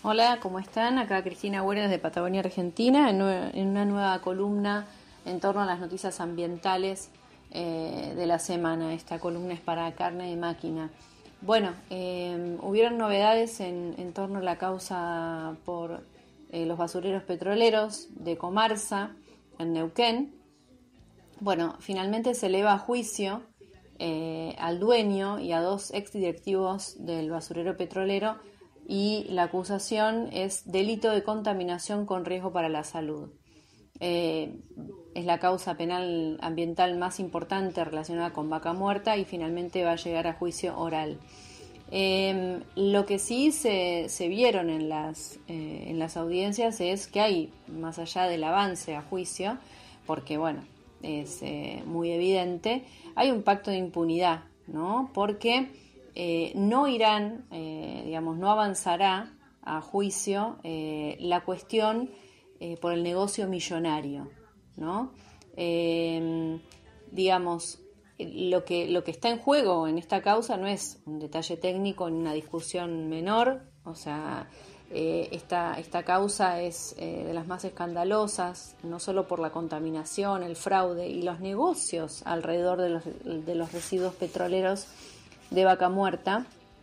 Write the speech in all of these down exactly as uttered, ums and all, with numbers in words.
Hola, ¿cómo están? Acá Cristina Güeres desde Patagonia, Argentina, en, nue- en una nueva columna en torno a las noticias ambientales eh, de la semana. Esta columna es para Carne de Máquina. Bueno, eh, hubieron novedades en, en torno a la causa por eh, los basureros petroleros de Comarsa, en Neuquén. Bueno, finalmente se eleva a juicio eh, al dueño y a dos exdirectivos del basurero petrolero, y la acusación es delito de contaminación con riesgo para la salud. Eh, es la causa penal ambiental más importante relacionada con Vaca Muerta y finalmente va a llegar a juicio oral. Eh, lo que sí se, se vieron en las, eh, en las audiencias es que hay, más allá del avance a juicio, porque bueno, es eh, muy evidente, hay un pacto de impunidad, ¿no? Porque eh, no irán, eh, digamos, no avanzará a juicio eh, la cuestión eh, por el negocio millonario, ¿no? Eh, digamos, lo que, lo que está en juego en esta causa no es un detalle técnico ni una discusión menor, o sea, eh, esta, esta causa es eh, de las más escandalosas, no solo por la contaminación, el fraude y los negocios alrededor de los, de los residuos petroleros de Vaca Muerta,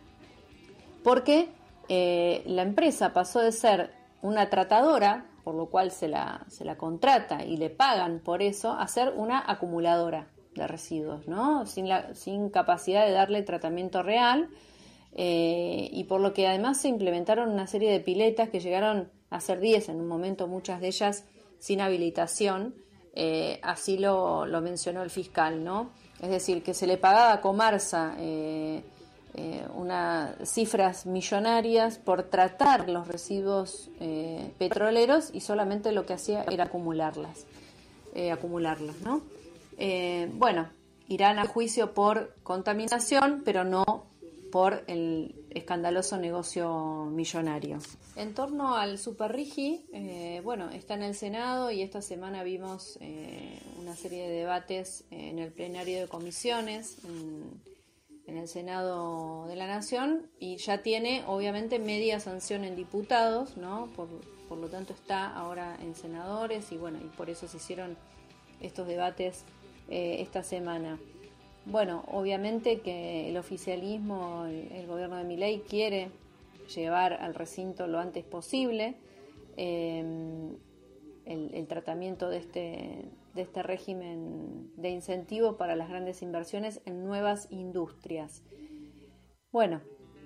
porque eh, la empresa pasó de ser una tratadora, por lo cual se la, se la contrata y le pagan por eso, a ser una acumuladora de residuos, ¿no? Sin, la, sin capacidad de darle tratamiento real, eh, y por lo que además se implementaron una serie de piletas que llegaron a ser diez en un momento, muchas de ellas sin habilitación, eh, así lo, lo mencionó el fiscal, ¿no? Es decir, que se le pagaba a Comarsa eh, eh, unas cifras millonarias por tratar los residuos eh, petroleros, y solamente lo que hacía era acumularlas, eh, acumularlas, ¿no? Eh, bueno, irán a juicio por contaminación, pero no por el escandaloso negocio millonario. En torno al Super Rigi, eh, bueno, está en el Senado, y esta semana vimos eh, una serie de debates en el plenario de comisiones en, en el Senado de la Nación, y ya tiene obviamente media sanción en diputados, ¿no? Por, por lo tanto está ahora en senadores, y bueno, y por eso se hicieron estos debates eh, esta semana. Bueno, obviamente que el oficialismo, el, el gobierno de Milei quiere llevar al recinto lo antes posible eh, el, el tratamiento de este, de este régimen de incentivo para las grandes inversiones en nuevas industrias. Bueno,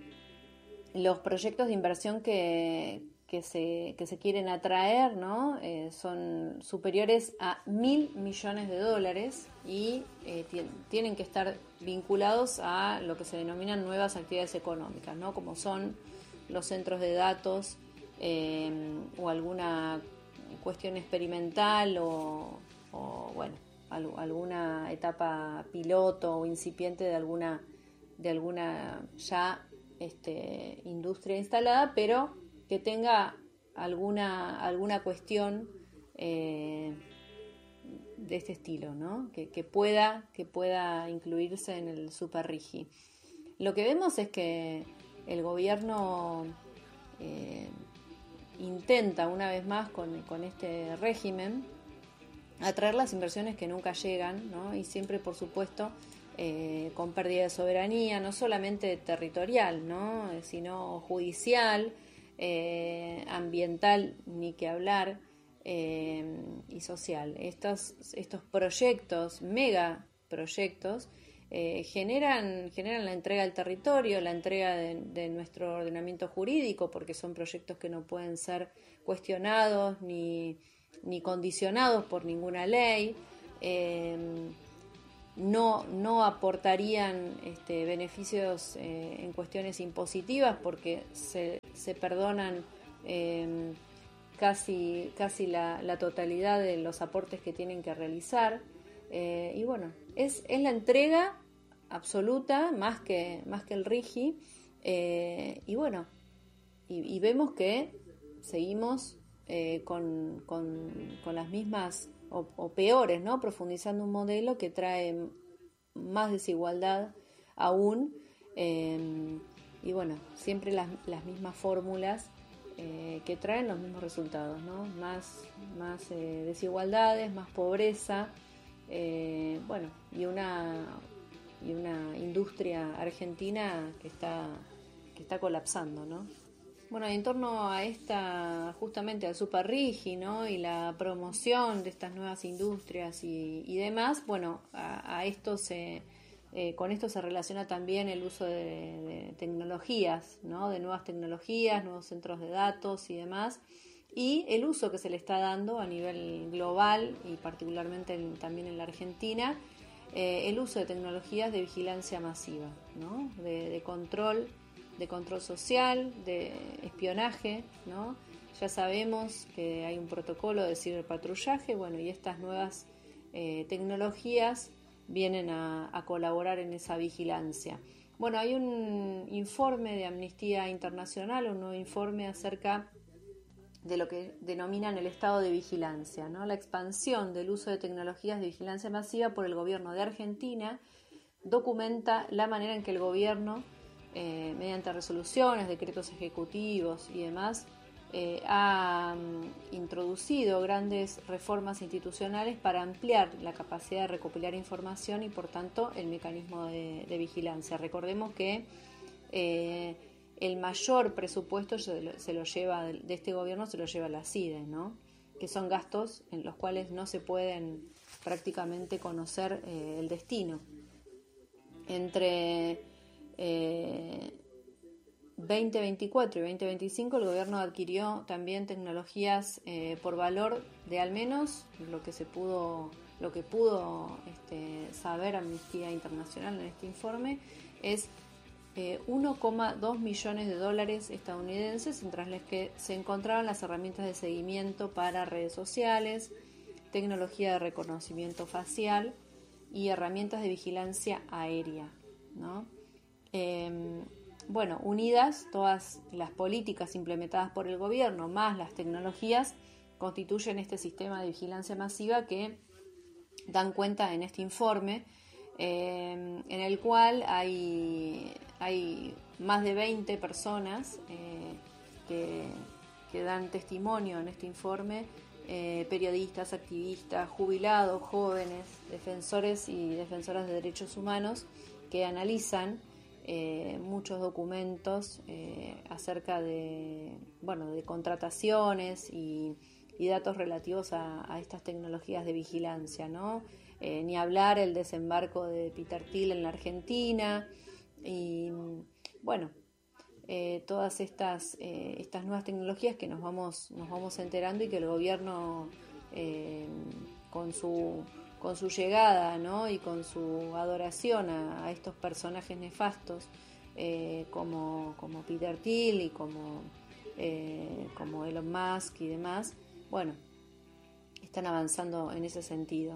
los proyectos de inversión que, que, se, que se quieren atraer, ¿no? Eh, son superiores a mil millones de dólares, y eh, tienen que estar vinculados a lo que se denominan nuevas actividades económicas, ¿no? Como son los centros de datos eh, o alguna cuestión experimental o, o bueno, al, alguna etapa piloto o incipiente de alguna, de alguna ya Este, industria instalada, pero que tenga alguna, alguna cuestión eh, de este estilo, ¿no? Que, que, pueda, que pueda incluirse en el Super Rigi. Lo que vemos es que el gobierno eh, intenta una vez más con, con este régimen atraer las inversiones que nunca llegan, ¿no? Y siempre, por supuesto, Eh, con pérdida de soberanía, no solamente territorial, ¿no? Sino judicial, eh, ambiental, ni que hablar, eh, y social. Estos, estos proyectos, mega proyectos, eh, generan, generan la entrega del territorio, la entrega de, de nuestro ordenamiento jurídico, porque son proyectos que no pueden ser cuestionados ni, ni condicionados por ninguna ley. Eh, No, no aportarían este, beneficios eh, en cuestiones impositivas, porque se, se perdonan eh, casi, casi la, la totalidad de los aportes que tienen que realizar. Eh, y bueno, es, es la entrega absoluta, más que, más que el Rigi. Eh, y bueno, y, y vemos que seguimos eh, con, con, con las mismas o, o peores, ¿no? Profundizando un modelo que trae más desigualdad aún, eh, y bueno, siempre las, las mismas fórmulas eh, que traen los mismos resultados, ¿no? Más, más eh, desigualdades, más pobreza, eh, bueno, y una, y una industria argentina que está, que está colapsando, ¿no? Bueno, en torno a esta, justamente al Super Rigi, ¿no? Y la promoción de estas nuevas industrias y, y demás, bueno, a, a esto se, eh, con esto se relaciona también el uso de, de tecnologías, ¿no? De nuevas tecnologías, nuevos centros de datos y demás, y el uso que se le está dando a nivel global y particularmente en, también en la Argentina, eh, el uso de tecnologías de vigilancia masiva, ¿no? De, de control de control social, de espionaje, ¿no? Ya sabemos que hay un protocolo de ciberpatrullaje, bueno, y estas nuevas eh, tecnologías vienen a, a colaborar en esa vigilancia. Bueno, hay un informe de Amnistía Internacional, un nuevo informe acerca de lo que denominan el estado de vigilancia, ¿no? La expansión del uso de tecnologías de vigilancia masiva por el gobierno de Argentina documenta la manera en que el gobierno Eh, mediante resoluciones, decretos ejecutivos y demás, eh, ha um, introducido grandes reformas institucionales para ampliar la capacidad de recopilar información y, por tanto, el mecanismo de, de vigilancia. Recordemos que eh, el mayor presupuesto se lo, se lo lleva de este gobierno, se lo lleva la CIDE, ¿no? Que son gastos en los cuales no se pueden prácticamente conocer eh, el destino. Entre Eh, veinte veinticuatro y veinte veinticinco el gobierno adquirió también tecnologías eh, por valor de al menos lo que se pudo lo que pudo este, saber Amnistía Internacional en este informe es eh, uno coma dos millones de dólares estadounidenses, entre las que se encontraban las herramientas de seguimiento para redes sociales, tecnología de reconocimiento facial y herramientas de vigilancia aérea, ¿no? Eh, bueno, unidas todas las políticas implementadas por el gobierno más las tecnologías constituyen este sistema de vigilancia masiva que dan cuenta en este informe, eh, en el cual hay, hay más de veinte personas eh, que, que dan testimonio en este informe, eh, periodistas, activistas, jubilados, jóvenes, defensores y defensoras de derechos humanos que analizan Eh, muchos documentos eh, acerca de, bueno, de contrataciones y, y datos relativos a, a estas tecnologías de vigilancia, ¿no? Eh, ni hablar el desembarco de Peter Thiel en la Argentina y, bueno, eh, todas estas, eh, estas nuevas tecnologías que nos vamos, nos vamos enterando y que el gobierno eh, con su con su llegada, ¿no? Y con su adoración a, a estos personajes nefastos eh, como, como Peter Thiel y como, eh, como Elon Musk y demás, bueno, están avanzando en ese sentido.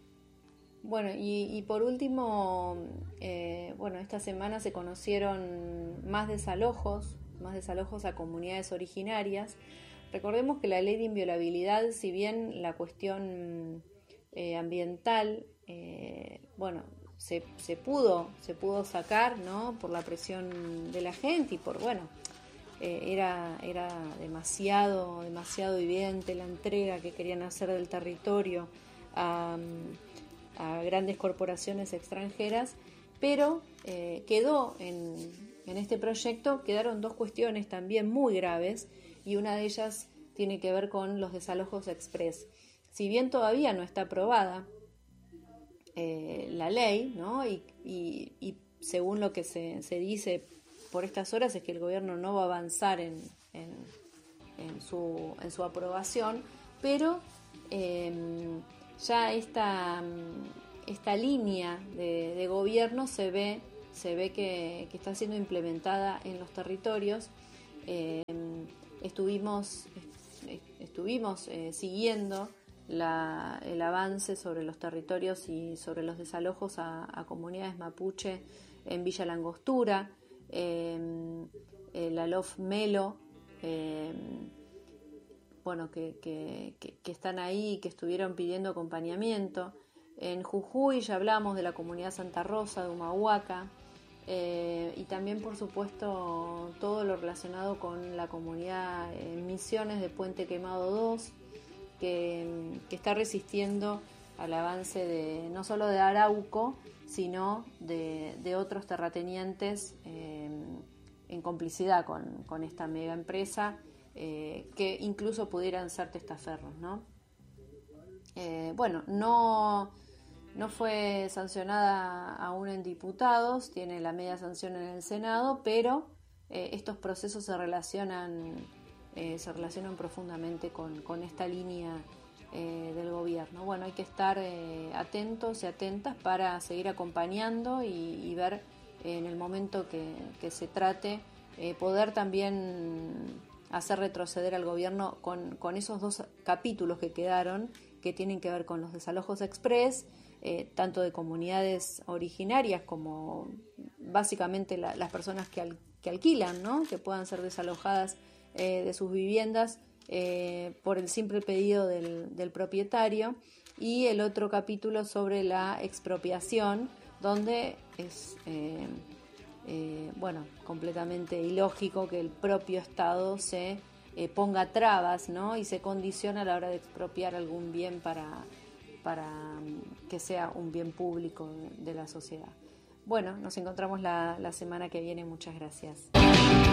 Bueno, y, y por último, eh, bueno, esta semana se conocieron más desalojos, más desalojos a comunidades originarias. Recordemos que la ley de inviolabilidad, si bien la cuestión Eh, ambiental, eh, bueno, se, se pudo se pudo sacar, ¿no? Por la presión de la gente y por, bueno, eh, era era demasiado demasiado evidente la entrega que querían hacer del territorio a, a grandes corporaciones extranjeras, pero eh, quedó en, en este proyecto quedaron dos cuestiones también muy graves y una de ellas tiene que ver con los desalojos express. Si bien todavía no está aprobada eh, la ley, ¿no? Y, y, y según lo que se, se dice por estas horas es que el gobierno no va a avanzar en, en, en, su, en su aprobación, pero eh, ya esta, esta línea de, de gobierno se ve, se ve que, que está siendo implementada en los territorios. Eh, estuvimos, estuvimos eh, siguiendo La, el avance sobre los territorios y sobre los desalojos a, a comunidades mapuche en Villa Langostura, eh, el Alof Melo, eh, bueno, que, que, que, que están ahí, que estuvieron pidiendo acompañamiento. En Jujuy ya hablamos de la comunidad Santa Rosa de Humahuaca, eh, y también, por supuesto, todo lo relacionado con la comunidad en Misiones de Puente Quemado dos, que, que está resistiendo al avance de no solo de Arauco, sino de, de otros terratenientes eh, en complicidad con, con esta mega empresa, eh, que incluso pudieran ser testaferros, ¿no? Eh, bueno, no, no fue sancionada aún en diputados, tiene la media sanción en el Senado, pero eh, estos procesos se relacionan, eh, se relacionan profundamente con, con esta línea eh, del gobierno. Bueno, hay que estar eh, atentos y atentas para seguir acompañando y, y ver eh, en el momento que, que se trate, eh, poder también hacer retroceder al gobierno con, con esos dos capítulos que quedaron, que tienen que ver con los desalojos express, eh, tanto de comunidades originarias como básicamente la, las personas que, al, que alquilan, ¿no? Que puedan ser desalojadas eh, de sus viviendas eh, por el simple pedido del, del propietario, y el otro capítulo sobre la expropiación, donde es eh, eh, bueno, completamente ilógico que el propio Estado se eh, ponga trabas, ¿no? Y se condiciona a la hora de expropiar algún bien para, para um, que sea un bien público de la sociedad. Bueno, nos encontramos la, la semana que viene. Muchas gracias.